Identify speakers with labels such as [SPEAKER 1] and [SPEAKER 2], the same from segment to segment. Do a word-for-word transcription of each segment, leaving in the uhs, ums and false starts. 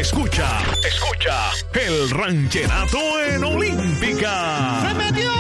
[SPEAKER 1] Escucha, escucha, el ranchenato en Olímpica.
[SPEAKER 2] ¡Se metió!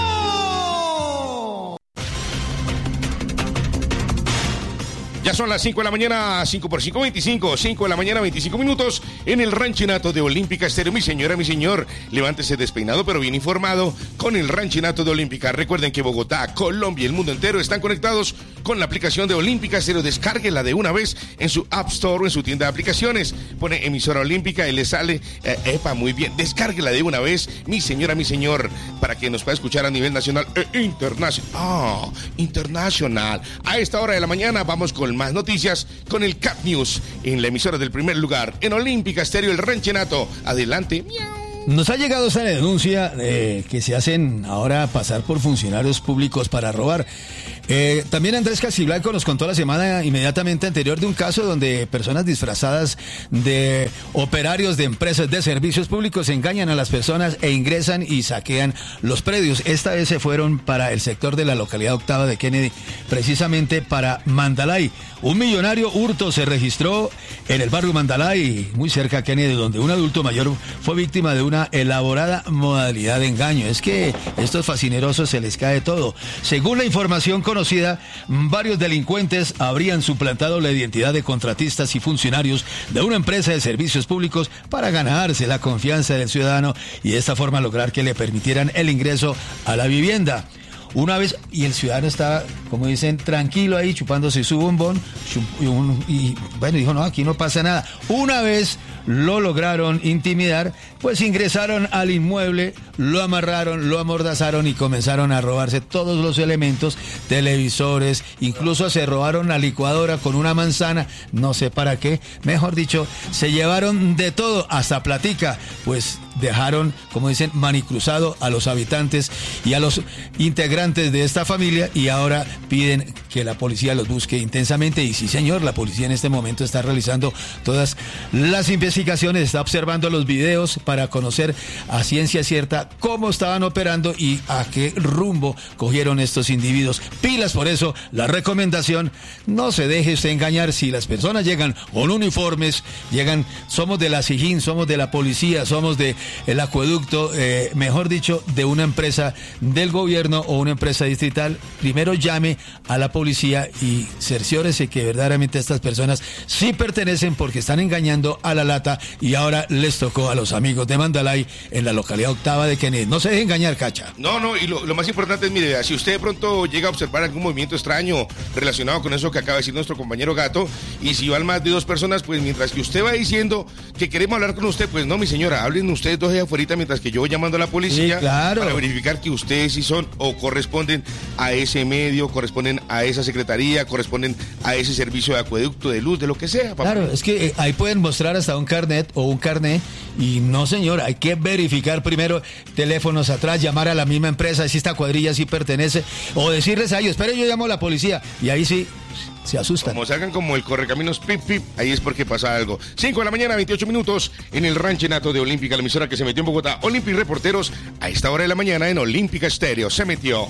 [SPEAKER 3] Ya son las cinco de la mañana, cinco por cinco, veinticinco, cinco de la mañana, veinticinco minutos, en el ranchenato de Olímpica Estéreo. Mi señora, mi señor, levántese despeinado pero bien informado con el ranchenato de Olímpica. Recuerden que Bogotá, Colombia y el mundo entero están conectados con la aplicación de Olímpica Estéreo. Descárguela de una vez en su App Store o en su tienda de aplicaciones. Pone emisora Olímpica y le sale, eh, epa, muy bien. Descárguela de una vez, mi señora, mi señor, para que nos pueda escuchar a nivel nacional e internacional. Ah, internacional. A esta hora de la mañana vamos con más noticias con el Cat News en la emisora del primer lugar en Olímpica Estéreo, el ranchenato. Adelante.
[SPEAKER 4] Nos ha llegado esa denuncia eh, que se hacen ahora pasar por funcionarios públicos para robar. Eh, también Andrés Castiblanco nos contó la semana inmediatamente anterior de un caso donde personas disfrazadas de operarios de empresas de servicios públicos engañan a las personas e ingresan y saquean los predios. Esta vez se fueron para el sector de la localidad octava de Kennedy, precisamente para Mandalay. Un millonario hurto se registró en el barrio Mandalay, muy cerca a Kennedy, donde un adulto mayor fue víctima de una elaborada modalidad de engaño. Es que estos fascinerosos se les cae todo. Según la información conocida, varios delincuentes habrían suplantado la identidad de contratistas y funcionarios de una empresa de servicios públicos para ganarse la confianza del ciudadano y de esta forma lograr que le permitieran el ingreso a la vivienda. Una vez, y el ciudadano estaba, como dicen, tranquilo ahí, chupándose su bombón, y, un, y bueno, dijo, no, aquí no pasa nada. Una vez lo lograron intimidar, pues ingresaron al inmueble, lo amarraron, lo amordazaron y comenzaron a robarse todos los elementos, televisores, incluso se robaron la licuadora con una manzana, no sé para qué, mejor dicho, se llevaron de todo, hasta platica, pues dejaron, como dicen, manicruzado a los habitantes y a los integrantes de esta familia y ahora piden que la policía los busque intensamente. Y sí, señor, la policía en este momento está realizando todas las investigaciones, está observando los videos para conocer a ciencia cierta cómo estaban operando y a qué rumbo cogieron estos individuos. Pilas, por eso la recomendación, no se deje usted engañar. Si las personas llegan con uniformes, llegan, somos de la SIJIN, somos de la policía, somos de el acueducto, eh, mejor dicho, de una empresa del gobierno o una empresa distrital, primero llame a la policía y cerciórese que verdaderamente estas personas sí pertenecen, porque están engañando a la lata y ahora les tocó a los amigos de Mandalay en la localidad octava de Kennedy. No se deje engañar, Cacha.
[SPEAKER 3] No, no, y lo, lo más importante es, mire, si usted de pronto llega a observar algún movimiento extraño relacionado con eso que acaba de decir nuestro compañero Gato, y si van más de dos personas, pues mientras que usted va diciendo que queremos hablar con usted, pues no, mi señora, hablen ustedes dos allá afuera mientras que yo voy llamando a la policía,
[SPEAKER 4] sí, claro,
[SPEAKER 3] para verificar que ustedes sí son o corresponden a ese medio, corresponden a esa secretaría, corresponden a ese servicio de acueducto, de luz, de lo que sea, papá.
[SPEAKER 4] Claro, es que eh, ahí pueden mostrar hasta un carnet o un carnet y no, señor, hay que verificar primero teléfonos atrás, llamar a la misma empresa si esta cuadrilla sí pertenece, o decirles a ellos, espere, yo llamo a la policía, y ahí sí se asustan.
[SPEAKER 3] Como salgan como el correcaminos pip pip, ahí es porque pasa algo. cinco de la mañana, veintiocho minutos, en el ranchenato de Olímpica, la emisora que se metió en Bogotá. Olímpica Reporteros, a esta hora de la mañana en Olímpica Estéreo, se metió.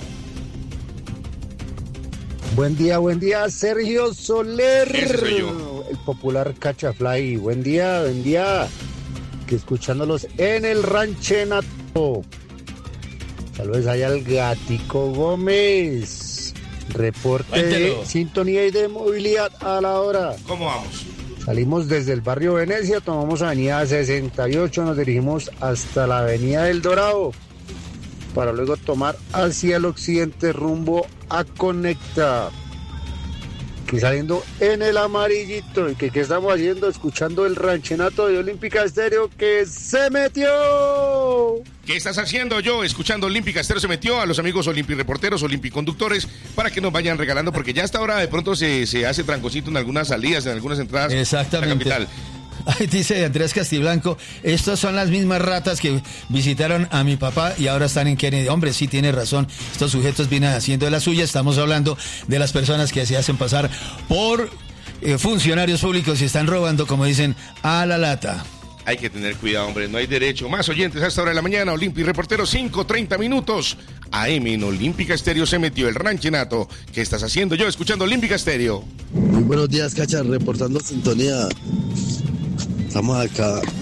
[SPEAKER 5] Buen día, buen día, Sergio Soler.
[SPEAKER 3] Ese soy yo.
[SPEAKER 5] El popular Cachafly. Buen día, buen día. Que escuchándolos en el ranchenato. Saludos allá al Gatico Gómez. Reporte
[SPEAKER 4] Cuéntelo.
[SPEAKER 5] de sintonía y de movilidad a la hora.
[SPEAKER 3] ¿Cómo vamos?
[SPEAKER 5] Salimos desde el barrio Venecia, tomamos avenida sesenta y ocho, nos dirigimos hasta la avenida del Dorado, para luego tomar hacia el occidente rumbo a Conecta. Aquí saliendo en el amarillito. ¿Y que qué estamos haciendo? Escuchando el ranchenato de Olímpica Estéreo que se metió.
[SPEAKER 3] ¿Qué estás haciendo? Yo, escuchando Olímpica Estéreo, se metió a los amigos Olímpica Reporteros, Olímpica Conductores, para que nos vayan regalando, porque ya hasta ahora de pronto se, se hace trancocito en algunas salidas, en algunas entradas.
[SPEAKER 4] Exactamente.
[SPEAKER 3] De la capital.
[SPEAKER 4] Ay, dice Andrés Castiblanco, estos son las mismas ratas que visitaron a mi papá y ahora están en Kennedy. Hombre, sí tiene razón, estos sujetos vienen haciendo de la suya. Estamos hablando de las personas que se hacen pasar por eh, funcionarios públicos y están robando, como dicen, a la lata.
[SPEAKER 3] Hay que tener cuidado, hombre, no hay derecho. Más oyentes a esta hora de la mañana, Olímpica Reportero, cinco treinta minutos. A M en Olímpica Estéreo se metió el ranchenato. ¿Qué estás haciendo? Yo, escuchando Olímpica Estéreo.
[SPEAKER 6] Muy buenos días, Cacha, reportando sintonía. Estamos acá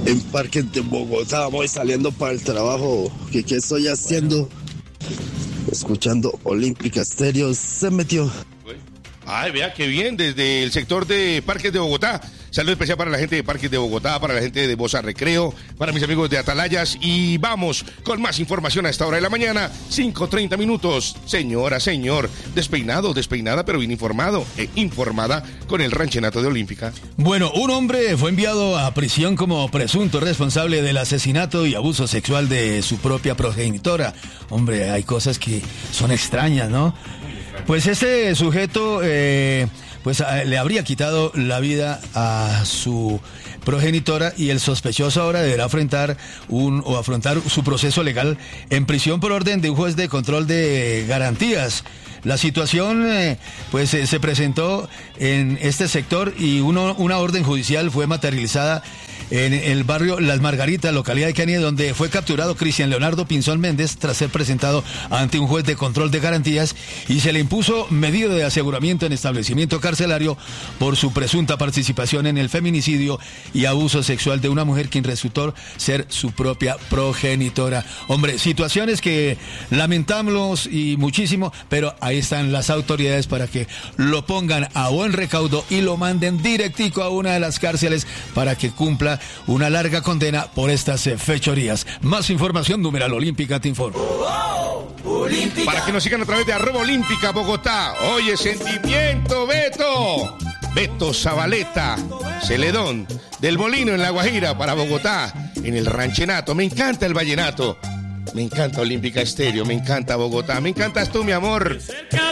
[SPEAKER 2] en Parques de Bogotá, voy saliendo para el trabajo. ¿Qué, qué estoy haciendo? Escuchando Olímpica Estéreo, se metió.
[SPEAKER 3] Ay, vea qué bien, desde el sector de Parques de Bogotá. Saludo especial para la gente de Parques de Bogotá, para la gente de Bosa Recreo, para mis amigos de Atalayas. Y vamos con más información a esta hora de la mañana, cinco treinta minutos. Señora, señor, despeinado, despeinada, pero bien informado e informada con el ranchenato de Olímpica.
[SPEAKER 4] Bueno, un hombre fue enviado a prisión como presunto responsable del asesinato y abuso sexual de su propia progenitora. Hombre, hay cosas que son extrañas, ¿no? Pues ese sujeto eh, pues le habría quitado la vida a su progenitora y el sospechoso ahora deberá afrontar un o afrontar su proceso legal en prisión por orden de un juez de control de garantías. La situación eh, pues eh, se presentó en este sector y uno, una orden judicial fue materializada en el barrio Las Margaritas, localidad de Cani, donde fue capturado Cristian Leonardo Pinzón Méndez tras ser presentado ante un juez de control de garantías y se le impuso medida de aseguramiento en establecimiento carcelario por su presunta participación en el feminicidio y abuso sexual de una mujer quien resultó ser su propia progenitora. Hombre, situaciones que lamentamos y muchísimo, pero ahí están las autoridades para que lo pongan a buen recaudo y lo manden directico a una de las cárceles para que cumpla una larga condena por estas fechorías. Más información, numeral Olímpica te informa.
[SPEAKER 3] Para que nos sigan a través de arroba Olímpica Bogotá. Oye, sentimiento, Beto. Beto Zabaleta, Celedón, del Molino en La Guajira para Bogotá, en el ranchenato. Me encanta el vallenato. Me encanta Olímpica Estéreo, me encanta Bogotá, me encantas tú, mi amor.